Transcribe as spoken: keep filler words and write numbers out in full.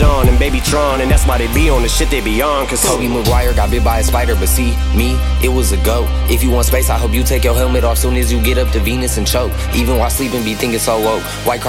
Sean and Baby Tron, and that's why they be on the shit they be on. Cause Tobey Maguire got bit by a spider, but see, me, it was a go. If you want space, I hope you take your helmet off soon as you get up to Venus and choke. Even while sleeping, be thinking so woke. White